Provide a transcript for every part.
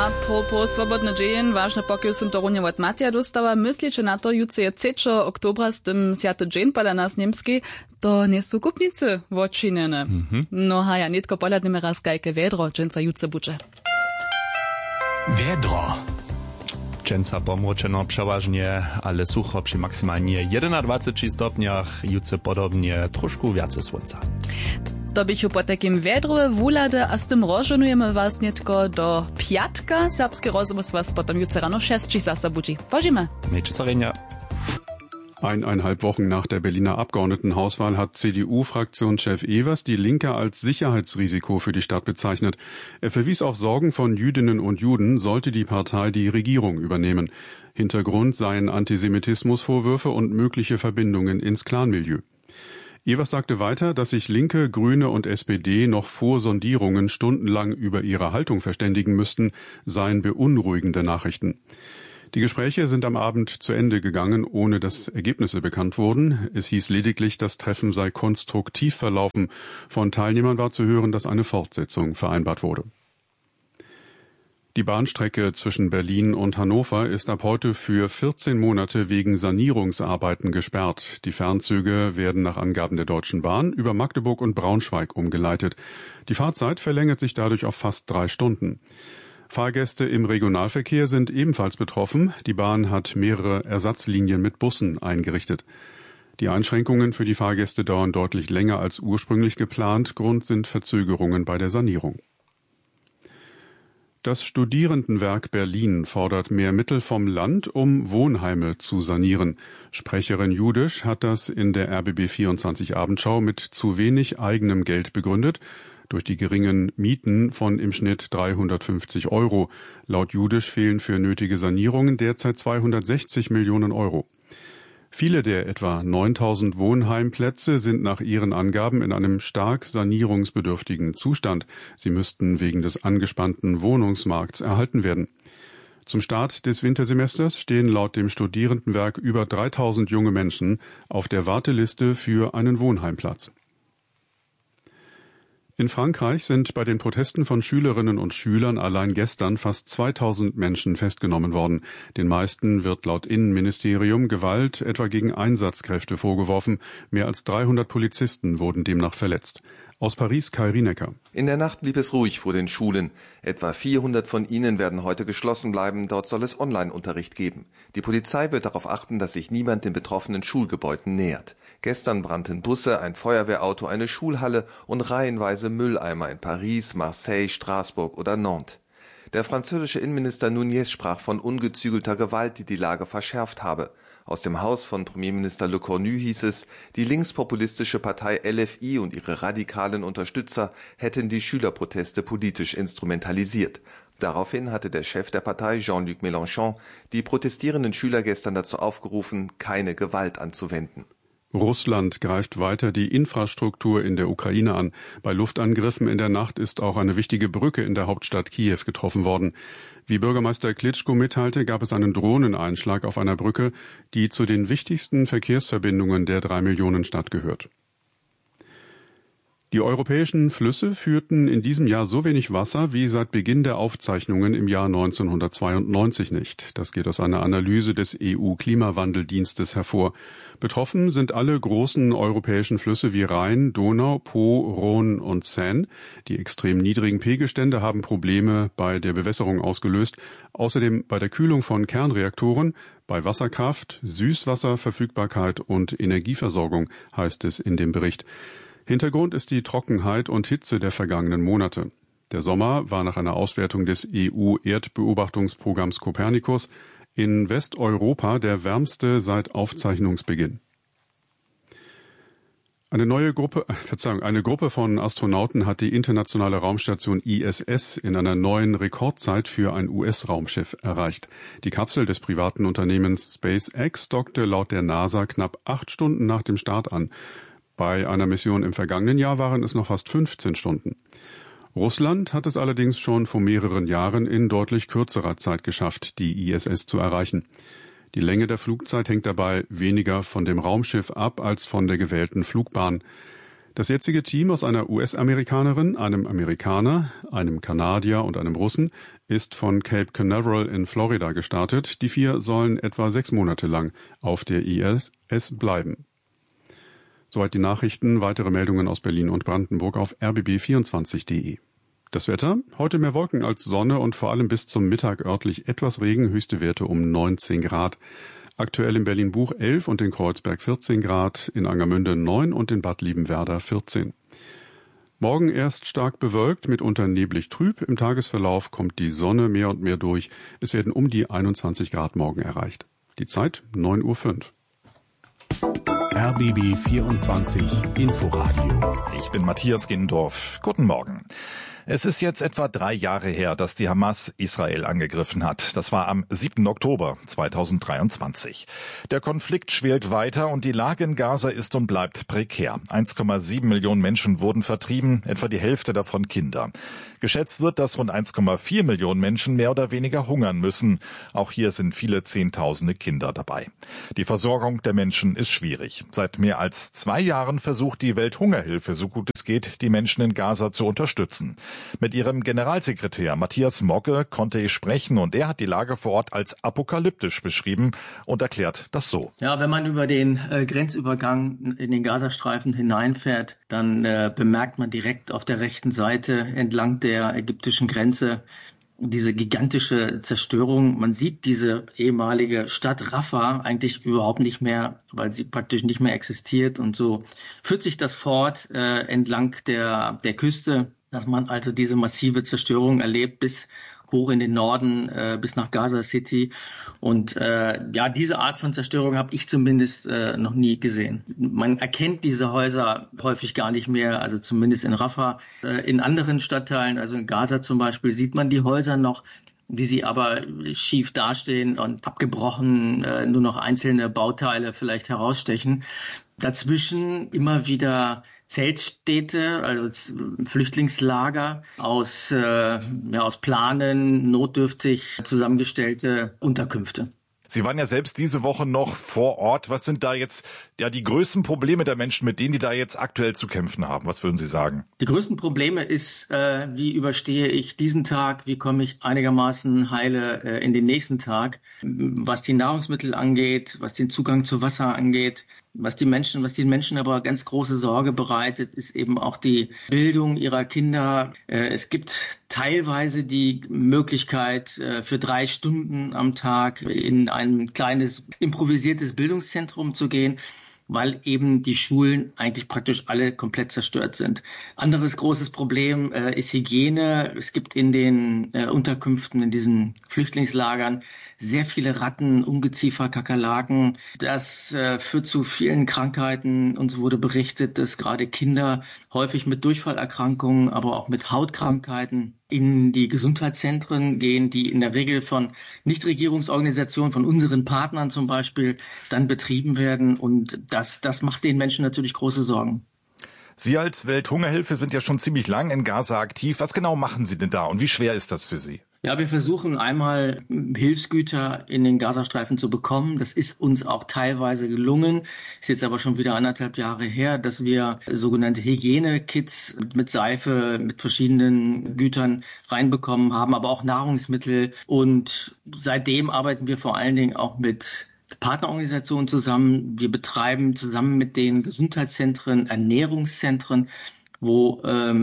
A po Swobodny dzień, ważne pokiel som to runie od Matija dostała, myślicie na to, jutro je 3. oktobra z tym Święty dzień pola nas niemski, to nie są kupnicy odčinjene. No ja nitko poladneme raz kajke vedro, dženca jutce buče. Vedro. Dženca pomročeno przeważnie, ale sucho przy maksymalnie 21 stopniach, jutce podobnie troszkę więcej słońca. To bychu po takim vedrove vulade a z tym roženujeme was nitko do piatka. Serbski rozmów was potom jutce rano 6 zasa budzi. Požime. Miejcie sorenia. 1,5 Wochen nach der Berliner Abgeordnetenhauswahl hat CDU-Fraktionschef Evers die Linke als Sicherheitsrisiko für die Stadt bezeichnet. Er verwies auf Sorgen von Jüdinnen und Juden, sollte die Partei die Regierung übernehmen. Hintergrund seien Antisemitismusvorwürfe und mögliche Verbindungen ins Clanmilieu. Evers sagte weiter, dass sich Linke, Grüne und SPD noch vor Sondierungen stundenlang über ihre Haltung verständigen müssten, seien beunruhigende Nachrichten. Die Gespräche sind am Abend zu Ende gegangen, ohne dass Ergebnisse bekannt wurden. Es hieß lediglich, das Treffen sei konstruktiv verlaufen. Von Teilnehmern war zu hören, dass eine Fortsetzung vereinbart wurde. Die Bahnstrecke zwischen Berlin und Hannover ist ab heute für 14 Monate wegen Sanierungsarbeiten gesperrt. Die Fernzüge werden nach Angaben der Deutschen Bahn über Magdeburg und Braunschweig umgeleitet. Die Fahrzeit verlängert sich dadurch auf fast 3 Stunden. Fahrgäste im Regionalverkehr sind ebenfalls betroffen. Die Bahn hat mehrere Ersatzlinien mit Bussen eingerichtet. Die Einschränkungen für die Fahrgäste dauern deutlich länger als ursprünglich geplant. Grund sind Verzögerungen bei der Sanierung. Das Studierendenwerk Berlin fordert mehr Mittel vom Land, um Wohnheime zu sanieren. Sprecherin Judisch hat das in der RBB24 Abendschau mit zu wenig eigenem Geld begründet. Durch die geringen Mieten von im Schnitt 350 €. Laut Judisch fehlen für nötige Sanierungen derzeit 260 Millionen €. Viele der etwa 9.000 Wohnheimplätze sind nach ihren Angaben in einem stark sanierungsbedürftigen Zustand. Sie müssten wegen des angespannten Wohnungsmarkts erhalten werden. Zum Start des Wintersemesters stehen laut dem Studierendenwerk über 3.000 junge Menschen auf der Warteliste für einen Wohnheimplatz. In Frankreich sind bei den Protesten von Schülerinnen und Schülern allein gestern fast 2.000 Menschen festgenommen worden. Den meisten wird laut Innenministerium Gewalt etwa gegen Einsatzkräfte vorgeworfen. Mehr als 300 Polizisten wurden demnach verletzt. Aus Paris Kai Rienecker. In der Nacht blieb es ruhig vor den Schulen. Etwa 400 von ihnen werden heute geschlossen bleiben. Dort soll es Online-Unterricht geben. Die Polizei wird darauf achten, dass sich niemand den betroffenen Schulgebäuden nähert. Gestern brannten Busse, ein Feuerwehrauto, eine Schulhalle und reihenweise Mülleimer in Paris, Marseille, Straßburg oder Nantes. Der französische Innenminister Nunez sprach von ungezügelter Gewalt, die die Lage verschärft habe. Aus dem Haus von Premierminister Le Cornu hieß es, die linkspopulistische Partei LFI und ihre radikalen Unterstützer hätten die Schülerproteste politisch instrumentalisiert. Daraufhin hatte der Chef der Partei, Jean-Luc Mélenchon, die protestierenden Schüler gestern dazu aufgerufen, keine Gewalt anzuwenden. Russland greift weiter die Infrastruktur in der Ukraine an. Bei Luftangriffen in der Nacht ist auch eine wichtige Brücke in der Hauptstadt Kiew getroffen worden. Wie Bürgermeister Klitschko mitteilte, gab es einen Drohneneinschlag auf einer Brücke, die zu den wichtigsten Verkehrsverbindungen der 3-Millionen-Stadt gehört. Die europäischen Flüsse führten in diesem Jahr so wenig Wasser wie seit Beginn der Aufzeichnungen im Jahr 1992 nicht. Das geht aus einer Analyse des EU-Klimawandeldienstes hervor. Betroffen sind alle großen europäischen Flüsse wie Rhein, Donau, Po, Rhône und Seine. Die extrem niedrigen Pegelstände haben Probleme bei der Bewässerung ausgelöst. Außerdem bei der Kühlung von Kernreaktoren, bei Wasserkraft, Süßwasserverfügbarkeit und Energieversorgung, heißt es in dem Bericht. Hintergrund ist die Trockenheit und Hitze der vergangenen Monate. Der Sommer war nach einer Auswertung des EU-Erdbeobachtungsprogramms Copernicus in Westeuropa der wärmste seit Aufzeichnungsbeginn. Eine Gruppe von Astronauten hat die internationale Raumstation ISS in einer neuen Rekordzeit für ein US-Raumschiff erreicht. Die Kapsel des privaten Unternehmens SpaceX dockte laut der NASA knapp 8 Stunden nach dem Start an. Bei einer Mission im vergangenen Jahr waren es noch fast 15 Stunden. Russland hat es allerdings schon vor mehreren Jahren in deutlich kürzerer Zeit geschafft, die ISS zu erreichen. Die Länge der Flugzeit hängt dabei weniger von dem Raumschiff ab als von der gewählten Flugbahn. Das jetzige Team aus einer US-Amerikanerin, einem Amerikaner, einem Kanadier und einem Russen ist von Cape Canaveral in Florida gestartet. Die 4 sollen etwa 6 Monate lang auf der ISS bleiben. Soweit die Nachrichten. Weitere Meldungen aus Berlin und Brandenburg auf rbb24.de. Das Wetter? Heute mehr Wolken als Sonne und vor allem bis zum Mittag örtlich etwas Regen, höchste Werte um 19 Grad. Aktuell in Berlin-Buch 11 und in Kreuzberg 14 Grad, in Angermünde 9 und in Bad Liebenwerda 14. Morgen erst stark bewölkt, mitunter neblig trüb. Im Tagesverlauf kommt die Sonne mehr und mehr durch. Es werden um die 21 Grad morgen erreicht. Die Zeit 9:05 Uhr. RBB 24 Inforadio. Ich bin Matthias Gendorf. Guten Morgen. Es ist jetzt etwa 3 Jahre her, dass die Hamas Israel angegriffen hat. Das war am 7. Oktober 2023. Der Konflikt schwelt weiter und die Lage in Gaza ist und bleibt prekär. 1,7 Millionen Menschen wurden vertrieben, etwa die Hälfte davon Kinder. Geschätzt wird, dass rund 1,4 Millionen Menschen mehr oder weniger hungern müssen. Auch hier sind viele Zehntausende Kinder dabei. Die Versorgung der Menschen ist schwierig. Seit mehr als 2 Jahren versucht die Welthungerhilfe, so gut es geht, die Menschen in Gaza zu unterstützen. Mit ihrem Generalsekretär Matthias Mogge konnte ich sprechen und er hat die Lage vor Ort als apokalyptisch beschrieben und erklärt das so. Ja, wenn man über den Grenzübergang in den Gazastreifen hineinfährt, dann bemerkt man direkt auf der rechten Seite entlang der ägyptischen Grenze diese gigantische Zerstörung. Man sieht diese ehemalige Stadt Rafah eigentlich überhaupt nicht mehr, weil sie praktisch nicht mehr existiert. Und so führt sich das fort entlang der Küste, dass man also diese massive Zerstörung erlebt bis hoch in den Norden, bis nach Gaza City. Und diese Art von Zerstörung habe ich zumindest noch nie gesehen. Man erkennt diese Häuser häufig gar nicht mehr, also zumindest in Rafah. In anderen Stadtteilen, also in Gaza zum Beispiel, sieht man die Häuser noch, wie sie aber schief dastehen und abgebrochen, nur noch einzelne Bauteile vielleicht herausstechen. Dazwischen immer wieder Zeltstädte, also Flüchtlingslager aus Planen, notdürftig zusammengestellte Unterkünfte. Sie waren ja selbst diese Woche noch vor Ort. Was sind da jetzt die größten Probleme der Menschen, mit denen die da jetzt aktuell zu kämpfen haben? Was würden Sie sagen? Die größten Probleme ist, wie überstehe ich diesen Tag? Wie komme ich einigermaßen heile in den nächsten Tag? Was die Nahrungsmittel angeht, was den Zugang zu Wasser angeht, was den Menschen aber ganz große Sorge bereitet, ist eben auch die Bildung ihrer Kinder. Es gibt teilweise die Möglichkeit, für 3 Stunden am Tag in ein kleines improvisiertes Bildungszentrum zu gehen, weil eben die Schulen eigentlich praktisch alle komplett zerstört sind. Anderes großes Problem ist Hygiene. Es gibt in den Unterkünften, in diesen Flüchtlingslagern, sehr viele Ratten, Ungeziefer, Kakerlaken. Das führt zu vielen Krankheiten. Uns wurde berichtet, dass gerade Kinder häufig mit Durchfallerkrankungen, aber auch mit Hautkrankheiten in die Gesundheitszentren gehen, die in der Regel von Nichtregierungsorganisationen, von unseren Partnern zum Beispiel, dann betrieben werden. Und das macht den Menschen natürlich große Sorgen. Sie als Welthungerhilfe sind ja schon ziemlich lang in Gaza aktiv. Was genau machen Sie denn da und wie schwer ist das für Sie? Ja, wir versuchen einmal Hilfsgüter in den Gazastreifen zu bekommen. Das ist uns auch teilweise gelungen. Ist jetzt aber schon wieder 1,5 Jahre her, dass wir sogenannte Hygienekits mit Seife, mit verschiedenen Gütern reinbekommen haben, aber auch Nahrungsmittel. Und seitdem arbeiten wir vor allen Dingen auch mit Partnerorganisationen zusammen. Wir betreiben zusammen mit den Gesundheitszentren, Ernährungszentren, wo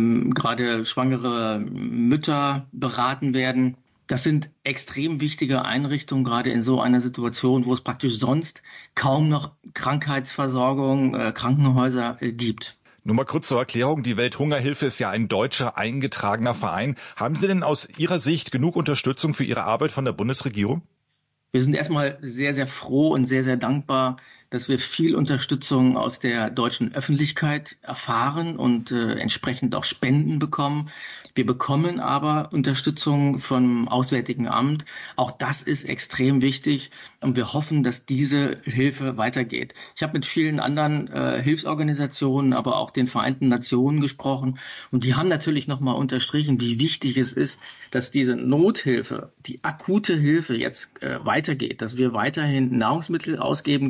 gerade schwangere Mütter beraten werden. Das sind extrem wichtige Einrichtungen, gerade in so einer Situation, wo es praktisch sonst kaum noch Krankheitsversorgung, Krankenhäuser gibt. Nur mal kurz zur Erklärung, die Welthungerhilfe ist ja ein deutscher eingetragener Verein. Haben Sie denn aus Ihrer Sicht genug Unterstützung für Ihre Arbeit von der Bundesregierung? Wir sind erstmal sehr, sehr froh und sehr, sehr dankbar, dass wir viel Unterstützung aus der deutschen Öffentlichkeit erfahren und entsprechend auch Spenden bekommen. Wir bekommen aber Unterstützung vom Auswärtigen Amt. Auch das ist extrem wichtig und wir hoffen, dass diese Hilfe weitergeht. Ich habe mit vielen anderen Hilfsorganisationen, aber auch den Vereinten Nationen gesprochen und die haben natürlich nochmal unterstrichen, wie wichtig es ist, dass diese Nothilfe, die akute Hilfe jetzt weitergeht, dass wir weiterhin Nahrungsmittel ausgeben können,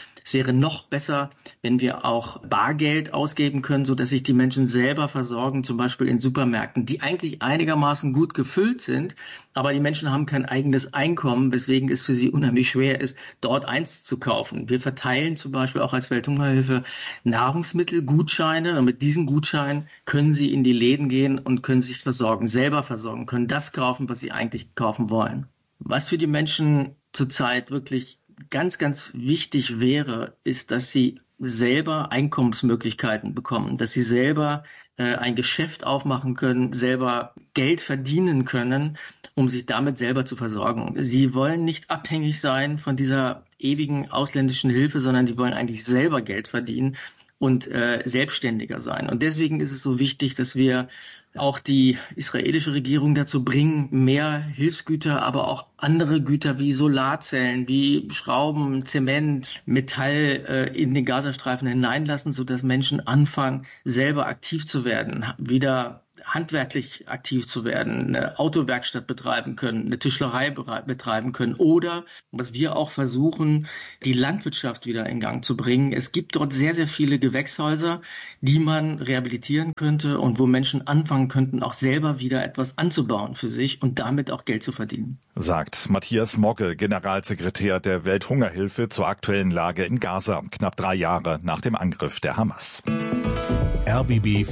Es wäre noch besser, wenn wir auch Bargeld ausgeben können, sodass sich die Menschen selber versorgen, zum Beispiel in Supermärkten, die eigentlich einigermaßen gut gefüllt sind, aber die Menschen haben kein eigenes Einkommen, weswegen es für sie unheimlich schwer ist, dort eins zu kaufen. Wir verteilen zum Beispiel auch als Welthungerhilfe Nahrungsmittelgutscheine und mit diesen Gutscheinen können sie in die Läden gehen und können sich versorgen, selber versorgen, können das kaufen, was sie eigentlich kaufen wollen. Was für die Menschen zurzeit wirklich ganz, ganz wichtig wäre, ist, dass sie selber Einkommensmöglichkeiten bekommen, dass sie selber ein Geschäft aufmachen können, selber Geld verdienen können, um sich damit selber zu versorgen. Sie wollen nicht abhängig sein von dieser ewigen ausländischen Hilfe, sondern die wollen eigentlich selber Geld verdienen und selbstständiger sein. Und deswegen ist es so wichtig, dass wir auch die israelische Regierung dazu bringen, mehr Hilfsgüter, aber auch andere Güter wie Solarzellen, wie Schrauben, Zement, Metall in den Gazastreifen hineinlassen, sodass Menschen anfangen, selber aktiv zu werden, wieder handwerklich aktiv zu werden, eine Autowerkstatt betreiben können, eine Tischlerei betreiben können oder, was wir auch versuchen, die Landwirtschaft wieder in Gang zu bringen. Es gibt dort sehr, sehr viele Gewächshäuser, die man rehabilitieren könnte und wo Menschen anfangen könnten, auch selber wieder etwas anzubauen für sich und damit auch Geld zu verdienen. Sagt Matthias Mogge, Generalsekretär der Welthungerhilfe zur aktuellen Lage in Gaza, knapp 3 Jahre nach dem Angriff der Hamas. RBB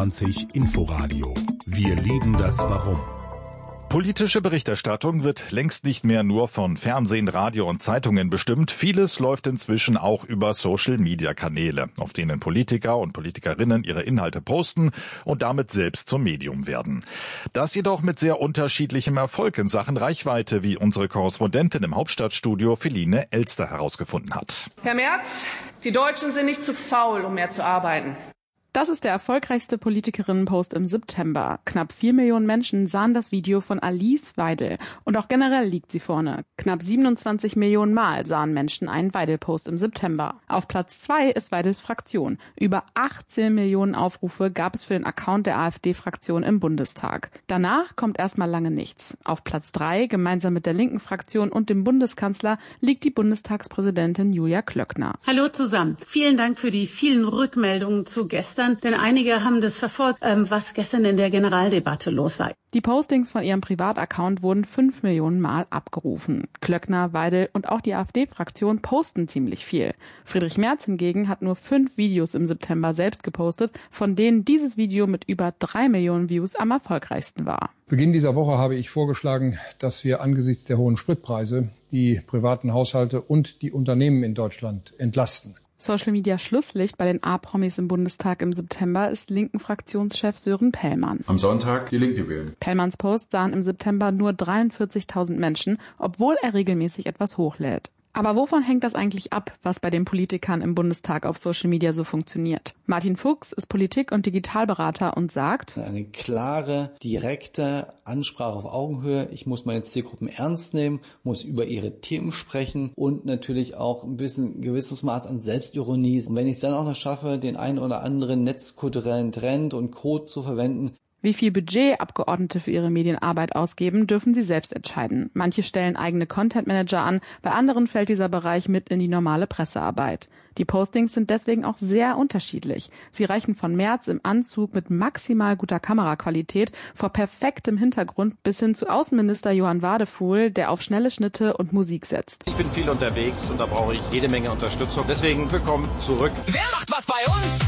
24 Inforadio. Wir lieben das Warum. Politische Berichterstattung wird längst nicht mehr nur von Fernsehen, Radio und Zeitungen bestimmt. Vieles läuft inzwischen auch über Social-Media-Kanäle, auf denen Politiker und Politikerinnen ihre Inhalte posten und damit selbst zum Medium werden. Das jedoch mit sehr unterschiedlichem Erfolg in Sachen Reichweite, wie unsere Korrespondentin im Hauptstadtstudio Feline Elster herausgefunden hat. Herr Merz, die Deutschen sind nicht zu faul, um mehr zu arbeiten. Das ist der erfolgreichste Politikerinnen-Post im September. Knapp 4 Millionen Menschen sahen das Video von Alice Weidel. Und auch generell liegt sie vorne. Knapp 27 Millionen Mal sahen Menschen einen Weidel-Post im September. Auf Platz 2 ist Weidels Fraktion. Über 18 Millionen Aufrufe gab es für den Account der AfD-Fraktion im Bundestag. Danach kommt erstmal lange nichts. Auf Platz 3, gemeinsam mit der linken Fraktion und dem Bundeskanzler, liegt die Bundestagspräsidentin Julia Klöckner. Hallo zusammen. Vielen Dank für die vielen Rückmeldungen zu gestern. Denn einige haben das verfolgt, was gestern in der Generaldebatte los war. Die Postings von ihrem Privataccount wurden 5 Millionen Mal abgerufen. Klöckner, Weidel und auch die AfD-Fraktion posten ziemlich viel. Friedrich Merz hingegen hat nur 5 Videos im September selbst gepostet, von denen dieses Video mit über 3 Millionen Views am erfolgreichsten war. Beginn dieser Woche habe ich vorgeschlagen, dass wir angesichts der hohen Spritpreise die privaten Haushalte und die Unternehmen in Deutschland entlasten. Social-Media-Schlusslicht bei den A-Promis im Bundestag im September ist linken Fraktionschef Sören Pellmann. Am Sonntag die Linke wählen. Pellmanns Post sahen im September nur 43.000 Menschen, obwohl er regelmäßig etwas hochlädt. Aber wovon hängt das eigentlich ab, was bei den Politikern im Bundestag auf Social Media so funktioniert? Martin Fuchs ist Politik- und Digitalberater und sagt: Eine klare, direkte Ansprache auf Augenhöhe. Ich muss meine Zielgruppen ernst nehmen, muss über ihre Themen sprechen und natürlich auch ein gewisses Maß an Selbstironie. Und wenn ich es dann auch noch schaffe, den einen oder anderen netzkulturellen Trend und Code zu verwenden. Wie viel Budget Abgeordnete für ihre Medienarbeit ausgeben, dürfen sie selbst entscheiden. Manche stellen eigene Content-Manager an, bei anderen fällt dieser Bereich mit in die normale Pressearbeit. Die Postings sind deswegen auch sehr unterschiedlich. Sie reichen von Merz im Anzug mit maximal guter Kameraqualität vor perfektem Hintergrund bis hin zu Außenminister Johann Wadefuhl, der auf schnelle Schnitte und Musik setzt. Ich bin viel unterwegs und da brauche ich jede Menge Unterstützung. Deswegen willkommen zurück. Wer macht was bei uns?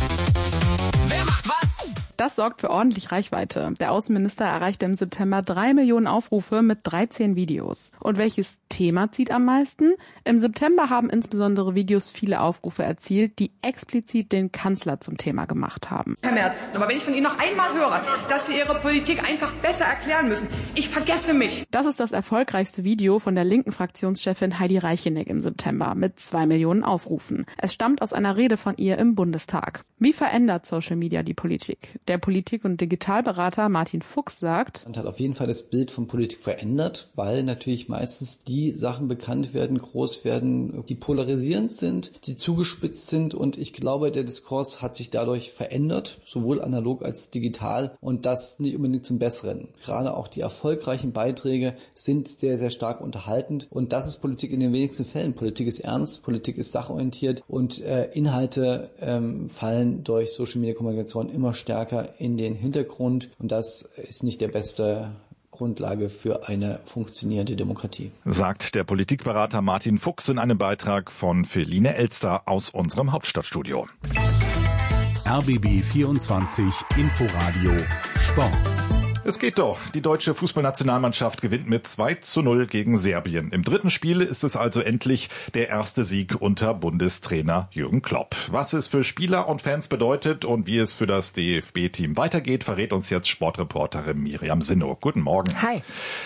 Wer macht was? Das sorgt für ordentlich Reichweite. Der Außenminister erreichte im September 3 Millionen Aufrufe mit 13 Videos. Und welches Thema zieht am meisten? Im September haben insbesondere Videos viele Aufrufe erzielt, die explizit den Kanzler zum Thema gemacht haben. Herr Merz, aber wenn ich von Ihnen noch einmal höre, dass Sie Ihre Politik einfach besser erklären müssen, ich vergesse mich. Das ist das erfolgreichste Video von der linken Fraktionschefin Heidi Reicheneck im September mit 2 Millionen Aufrufen. Es stammt aus einer Rede von ihr im Bundestag. Wie verändert Social Media die Politik? Der Politik- und Digitalberater Martin Fuchs sagt: Und hat auf jeden Fall das Bild von Politik verändert, weil natürlich meistens die Sachen bekannt werden, groß werden, die polarisierend sind, die zugespitzt sind, und ich glaube, der Diskurs hat sich dadurch verändert, sowohl analog als digital, und das nicht unbedingt zum Besseren. Gerade auch die erfolgreichen Beiträge sind sehr, sehr stark unterhaltend, und das ist Politik in den wenigsten Fällen. Politik ist ernst, Politik ist sachorientiert, und Inhalte fallen durch Social-Media-Kommunikation immer stärker in den Hintergrund, und das ist nicht der beste Grundlage für eine funktionierende Demokratie. Sagt der Politikberater Martin Fuchs in einem Beitrag von Feline Elster aus unserem Hauptstadtstudio. RBB 24 Inforadio Sport. Es geht doch. Die deutsche Fußballnationalmannschaft gewinnt mit 2:0 gegen Serbien. Im dritten Spiel ist es also endlich der erste Sieg unter Bundestrainer Jürgen Klopp. Was es für Spieler und Fans bedeutet und wie es für das DFB-Team weitergeht, verrät uns jetzt Sportreporterin Miriam Sinnow. Guten Morgen. Hi.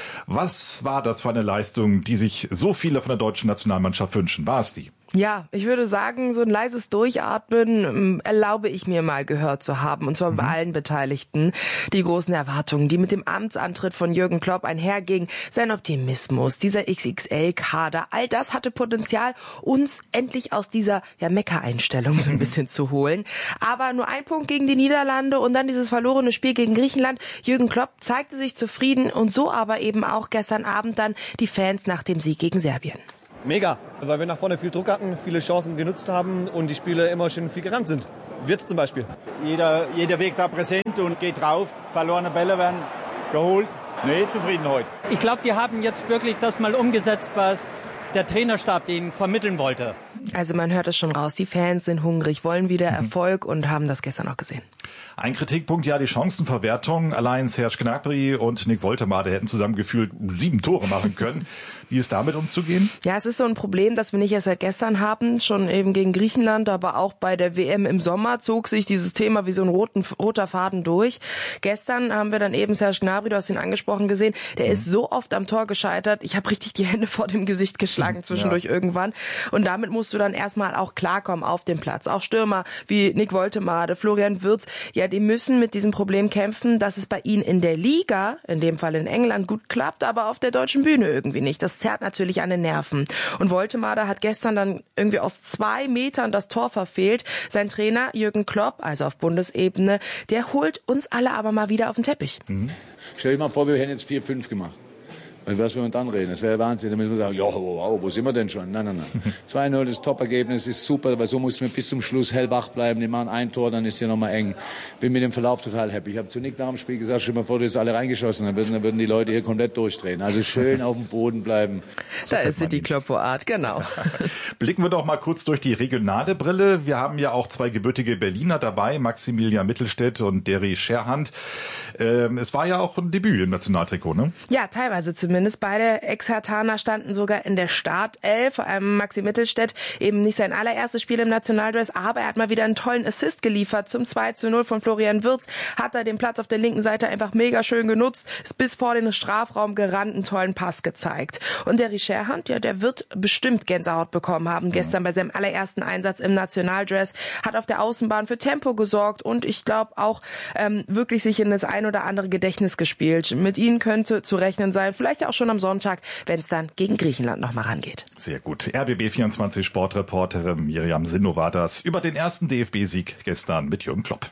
Was war das für eine Leistung, die sich so viele von der deutschen Nationalmannschaft wünschen? War es die? Ja, ich würde sagen, so ein leises Durchatmen erlaube ich mir mal gehört zu haben, und zwar bei allen Beteiligten. Die großen Erwartungen, die mit dem Amtsantritt von Jürgen Klopp einhergingen, sein Optimismus, dieser XXL-Kader, all das hatte Potenzial, uns endlich aus dieser Mecker-Einstellung so ein bisschen zu holen. Aber nur ein Punkt gegen die Niederlande und dann dieses verlorene Spiel gegen Griechenland. Jürgen Klopp zeigte sich zufrieden, und so aber eben auch gestern Abend dann die Fans nach dem Sieg gegen Serbien. Mega, weil wir nach vorne viel Druck hatten, viele Chancen genutzt haben und die Spieler immer schön viel gerannt sind. Wirtz zum Beispiel. Jeder Weg da präsent und geht drauf. Verlorene Bälle werden geholt. Nee, zufrieden heute. Ich glaube, die haben jetzt wirklich das mal umgesetzt, was der Trainerstab denen vermitteln wollte. Also man hört es schon raus, die Fans sind hungrig, wollen wieder Erfolg und haben das gestern auch gesehen. Ein Kritikpunkt, ja, die Chancenverwertung. Allein Serge Gnabry und Nick Woltemade hätten zusammen gefühlt 7 Tore machen können. Wie ist damit umzugehen? Ja, es ist so ein Problem, das wir nicht erst seit gestern haben, schon eben gegen Griechenland, aber auch bei der WM im Sommer zog sich dieses Thema wie so ein roter Faden durch. Gestern haben wir dann eben Serge Gnabry, du hast ihn angesprochen, gesehen, der ist so oft am Tor gescheitert, ich habe richtig die Hände vor dem Gesicht geschlagen zwischendurch irgendwann, und damit musst du dann erstmal auch klarkommen auf dem Platz. Auch Stürmer wie Nick Woltemade, Florian Wirtz, ja, die müssen mit diesem Problem kämpfen, dass es bei ihnen in der Liga, in dem Fall in England, gut klappt, aber auf der deutschen Bühne irgendwie nicht. Das zerrt natürlich an den Nerven. Und Woltemade hat gestern dann irgendwie aus 2 Metern das Tor verfehlt. Sein Trainer Jürgen Klopp, also auf Bundesebene, der holt uns alle aber mal wieder auf den Teppich. Stell dir mal vor, wir hätten jetzt 4-5 gemacht. Und was wir dann reden? Das wäre Wahnsinn. Da müssen wir sagen, ja, wow, wo sind wir denn schon? Nein. 2-0, das Top-Ergebnis ist super, weil so mussten wir bis zum Schluss hellwach bleiben. Die machen ein Tor, dann ist hier nochmal eng. Bin mit dem Verlauf total happy. Ich habe zu Nick nach dem Spiel gesagt, stell dir mal vor, du hättest alle reingeschossen, dann würden die Leute hier komplett durchdrehen. Also schön auf dem Boden bleiben. Da ist sie, die Kloppo-Art, genau. Blicken wir doch mal kurz durch die regionale Brille. Wir haben ja auch 2 gebürtige Berliner dabei, Maximilian Mittelstädt und Derry Scherhand. Es war ja auch ein Debüt im Nationaltrikot, ne? Ja, teilweise zumindest. Beide Ex-Herthaner standen sogar in der Startelf, vor allem Maxi Mittelstädt, eben nicht sein allererstes Spiel im Nationaldress, aber er hat mal wieder einen tollen Assist geliefert zum 2:0 von Florian Wirtz, hat er den Platz auf der linken Seite einfach mega schön genutzt, ist bis vor den Strafraum gerannt, einen tollen Pass gezeigt. Und der Scherhand, ja, der wird bestimmt Gänsehaut bekommen haben, gestern bei seinem allerersten Einsatz im Nationaldress, hat auf der Außenbahn für Tempo gesorgt und ich glaube auch wirklich sich in das ein oder andere Gedächtnis gespielt. Mit ihnen könnte zu rechnen sein, vielleicht auch schon am Sonntag, wenn es dann gegen Griechenland nochmal rangeht. Sehr gut. RBB24 Sportreporterin Miriam Sinnow war das über den ersten DFB-Sieg gestern mit Jürgen Klopp.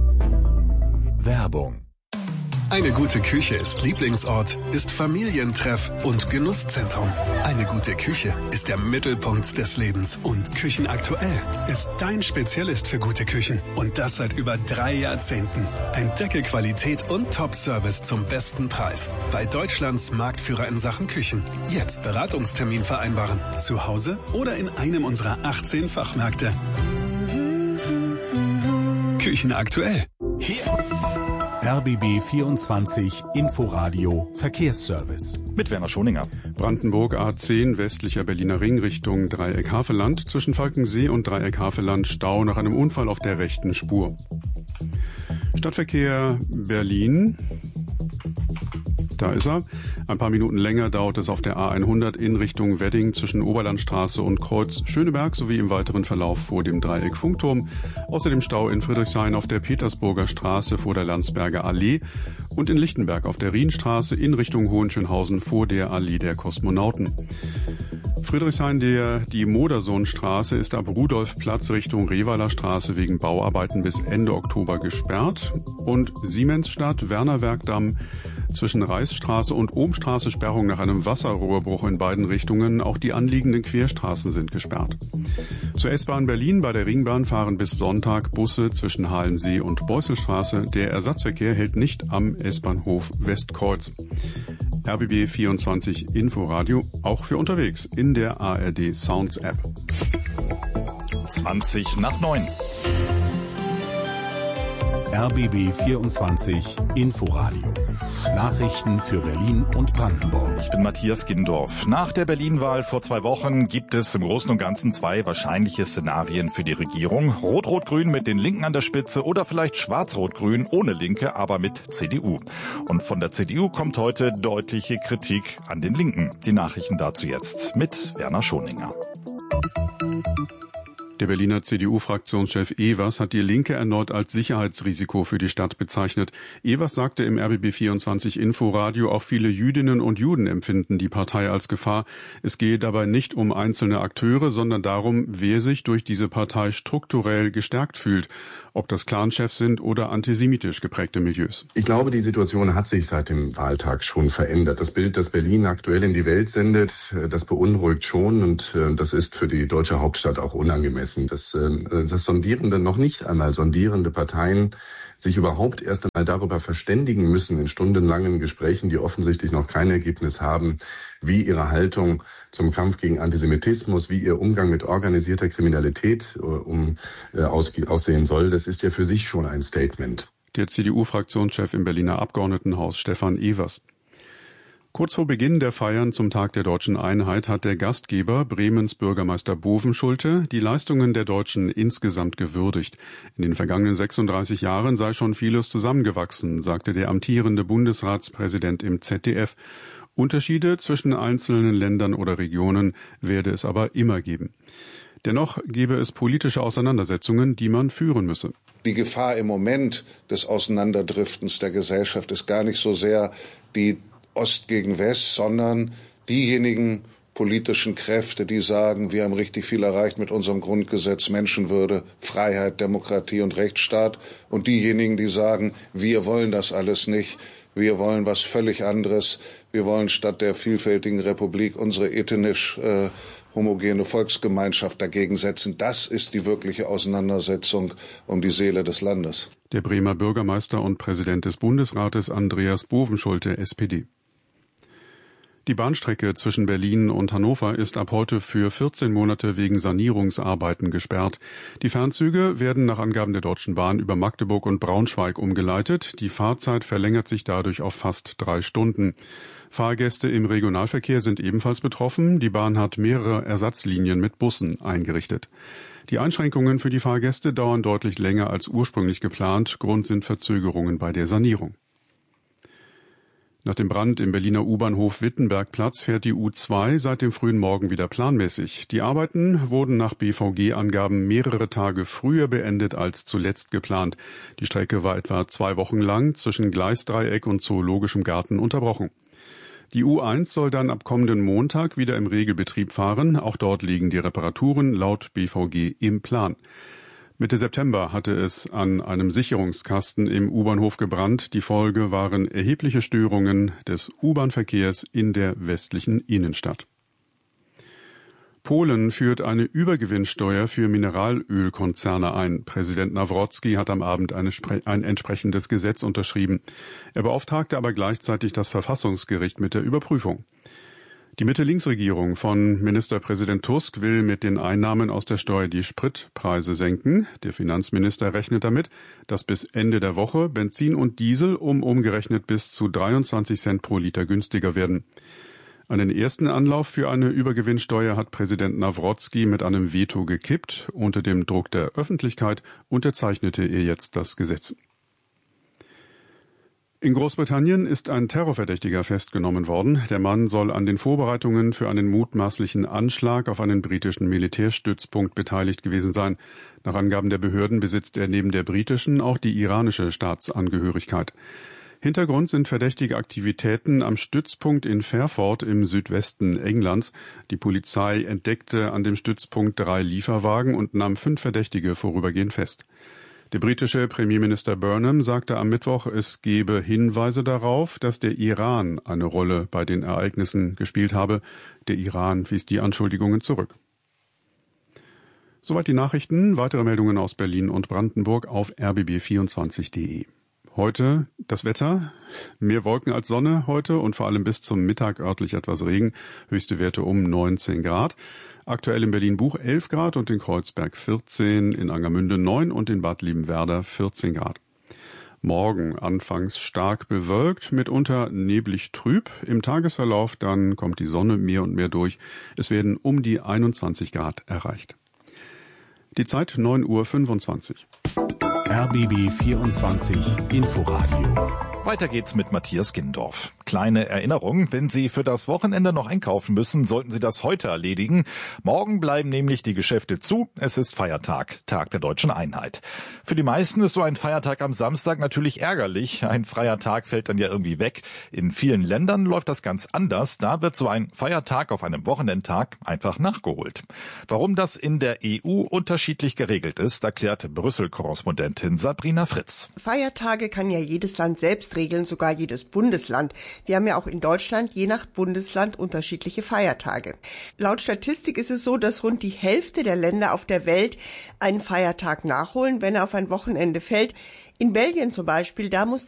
Werbung. Eine gute Küche ist Lieblingsort, ist Familientreff und Genusszentrum. Eine gute Küche ist der Mittelpunkt des Lebens und Küchenaktuell ist dein Spezialist für gute Küchen. Und das seit über 3 Jahrzehnten. Entdecke Qualität und Top-Service zum besten Preis. Bei Deutschlands Marktführer in Sachen Küchen. Jetzt Beratungstermin vereinbaren. Zu Hause oder in einem unserer 18 Fachmärkte. Küchenaktuell. Hier. RBB 24 Inforadio Verkehrsservice. Mit Werner Schoninger. Brandenburg A10 westlicher Berliner Ring Richtung Dreieck Havelland. Zwischen Falkensee und Dreieck Havelland Stau nach einem Unfall auf der rechten Spur. Stadtverkehr Berlin. Da ist er. Ein paar Minuten länger dauert es auf der A100 in Richtung Wedding zwischen Oberlandstraße und Kreuz Schöneberg sowie im weiteren Verlauf vor dem Dreieck Funkturm. Außerdem Stau in Friedrichshain auf der Petersburger Straße vor der Landsberger Allee und in Lichtenberg auf der Rienstraße in Richtung Hohenschönhausen vor der Allee der Kosmonauten. Friedrichshain, die Modersohnstraße ist ab Rudolfplatz Richtung Revaler Straße wegen Bauarbeiten bis Ende Oktober gesperrt und Siemensstadt Wernerwerkdamm zwischen Reichsstraße und Ohmstraße Sperrung nach einem Wasserrohrbruch in beiden Richtungen. Auch die anliegenden Querstraßen sind gesperrt. Zur S-Bahn Berlin bei der Ringbahn fahren bis Sonntag Busse zwischen Halensee und Beusselstraße. Der Ersatzverkehr hält nicht am S-Bahnhof Westkreuz. RBB 24 Inforadio, auch für unterwegs in der ARD Sounds App. 8:20 RBB 24 Inforadio. Nachrichten für Berlin und Brandenburg. Ich bin Matthias Gindorf. Nach der Berlin-Wahl vor 2 Wochen gibt es im Großen und Ganzen 2 wahrscheinliche Szenarien für die Regierung. Rot-Rot-Grün mit den Linken an der Spitze oder vielleicht Schwarz-Rot-Grün ohne Linke, aber mit CDU. Und von der CDU kommt heute deutliche Kritik an den Linken. Die Nachrichten dazu jetzt mit Werner Schoninger. Der Berliner CDU-Fraktionschef Evers hat die Linke erneut als Sicherheitsrisiko für die Stadt bezeichnet. Evers sagte im RBB 24 Inforadio, auch viele Jüdinnen und Juden empfinden die Partei als Gefahr. Es gehe dabei nicht um einzelne Akteure, sondern darum, wer sich durch diese Partei strukturell gestärkt fühlt. Ob das Clanchefs sind oder antisemitisch geprägte Milieus. Ich glaube, die Situation hat sich seit dem Wahltag schon verändert. Das Bild, das Berlin aktuell in die Welt sendet, das beunruhigt schon und das ist für die deutsche Hauptstadt auch unangemessen. Dass noch nicht einmal sondierende Parteien sich überhaupt erst einmal darüber verständigen müssen in stundenlangen Gesprächen, die offensichtlich noch kein Ergebnis haben, wie ihre Haltung zum Kampf gegen Antisemitismus, wie ihr Umgang mit organisierter Kriminalität aussehen soll. Das ist ja für sich schon ein Statement. Der CDU-Fraktionschef im Berliner Abgeordnetenhaus Stefan Evers. Kurz vor Beginn der Feiern zum Tag der Deutschen Einheit hat der Gastgeber, Bremens Bürgermeister Bovenschulte, die Leistungen der Deutschen insgesamt gewürdigt. In den vergangenen 36 Jahren sei schon vieles zusammengewachsen, sagte der amtierende Bundesratspräsident im ZDF. Unterschiede zwischen einzelnen Ländern oder Regionen werde es aber immer geben. Dennoch gebe es politische Auseinandersetzungen, die man führen müsse. Die Gefahr im Moment des Auseinanderdriftens der Gesellschaft ist gar nicht so sehr die Ost gegen West, sondern diejenigen politischen Kräfte, die sagen, wir haben richtig viel erreicht mit unserem Grundgesetz, Menschenwürde, Freiheit, Demokratie und Rechtsstaat, und diejenigen, die sagen, wir wollen das alles nicht, wir wollen was völlig anderes, wir wollen statt der vielfältigen Republik unsere ethnisch homogene Volksgemeinschaft dagegen setzen. Das ist die wirkliche Auseinandersetzung um die Seele des Landes. Der Bremer Bürgermeister und Präsident des Bundesrates Andreas Bovenschulte, SPD. Die Bahnstrecke zwischen Berlin und Hannover ist ab heute für 14 Monate wegen Sanierungsarbeiten gesperrt. Die Fernzüge werden nach Angaben der Deutschen Bahn über Magdeburg und Braunschweig umgeleitet. Die Fahrzeit verlängert sich dadurch auf fast 3 Stunden. Fahrgäste im Regionalverkehr sind ebenfalls betroffen. Die Bahn hat mehrere Ersatzlinien mit Bussen eingerichtet. Die Einschränkungen für die Fahrgäste dauern deutlich länger als ursprünglich geplant. Grund sind Verzögerungen bei der Sanierung. Nach dem Brand im Berliner U-Bahnhof Wittenbergplatz fährt die U2 seit dem frühen Morgen wieder planmäßig. Die Arbeiten wurden nach BVG-Angaben mehrere Tage früher beendet als zuletzt geplant. Die Strecke war etwa 2 Wochen lang zwischen Gleisdreieck und Zoologischem Garten unterbrochen. Die U1 soll dann ab kommenden Montag wieder im Regelbetrieb fahren. Auch dort liegen die Reparaturen laut BVG im Plan. Mitte September hatte es an einem Sicherungskasten im U-Bahnhof gebrannt. Die Folge waren erhebliche Störungen des U-Bahn-Verkehrs in der westlichen Innenstadt. Polen führt eine Übergewinnsteuer für Mineralölkonzerne ein. Präsident Nawrocki hat am Abend ein entsprechendes Gesetz unterschrieben. Er beauftragte aber gleichzeitig das Verfassungsgericht mit der Überprüfung. Die Mitte-Links-Regierung von Ministerpräsident Tusk will mit den Einnahmen aus der Steuer die Spritpreise senken. Der Finanzminister rechnet damit, dass bis Ende der Woche Benzin und Diesel umgerechnet bis zu 23 Cent pro Liter günstiger werden. Einen ersten Anlauf für eine Übergewinnsteuer hat Präsident Nawrocki mit einem Veto gekippt. Unter dem Druck der Öffentlichkeit unterzeichnete er jetzt das Gesetz. In Großbritannien ist ein Terrorverdächtiger festgenommen worden. Der Mann soll an den Vorbereitungen für einen mutmaßlichen Anschlag auf einen britischen Militärstützpunkt beteiligt gewesen sein. Nach Angaben der Behörden besitzt er neben der britischen auch die iranische Staatsangehörigkeit. Hintergrund sind verdächtige Aktivitäten am Stützpunkt in Fairford im Südwesten Englands. Die Polizei entdeckte an dem Stützpunkt 3 Lieferwagen und nahm 5 Verdächtige vorübergehend fest. Der britische Premierminister Burnham sagte am Mittwoch, es gebe Hinweise darauf, dass der Iran eine Rolle bei den Ereignissen gespielt habe. Der Iran wies die Anschuldigungen zurück. Soweit die Nachrichten. Weitere Meldungen aus Berlin und Brandenburg auf rbb24.de. Heute das Wetter. Mehr Wolken als Sonne heute und vor allem bis zum Mittag örtlich etwas Regen. Höchste Werte um 19 Grad. Aktuell in Berlin-Buch 11 Grad und in Kreuzberg 14, in Angermünde 9 und in Bad Liebenwerda 14 Grad. Morgen anfangs stark bewölkt, mitunter neblig trüb. Im Tagesverlauf dann kommt die Sonne mehr und mehr durch. Es werden um die 21 Grad erreicht. Die Zeit 9:25 Uhr. RBB 24 Inforadio. Weiter geht's mit Matthias Gindorf. Kleine Erinnerung, wenn Sie für das Wochenende noch einkaufen müssen, sollten Sie das heute erledigen. Morgen bleiben nämlich die Geschäfte zu. Es ist Feiertag, Tag der Deutschen Einheit. Für die meisten ist so ein Feiertag am Samstag natürlich ärgerlich. Ein freier Tag fällt dann ja irgendwie weg. In vielen Ländern läuft das ganz anders. Da wird so ein Feiertag auf einem Wochenendtag einfach nachgeholt. Warum das in der EU unterschiedlich geregelt ist, erklärt Brüssel-Korrespondentin Sabrina Fritz. Feiertage kann ja jedes Land selbst regeln, sogar jedes Bundesland. Wir haben ja auch in Deutschland je nach Bundesland unterschiedliche Feiertage. Laut Statistik ist es so, dass rund die Hälfte der Länder auf der Welt einen Feiertag nachholen, wenn er auf ein Wochenende fällt. In Belgien zum Beispiel, da muss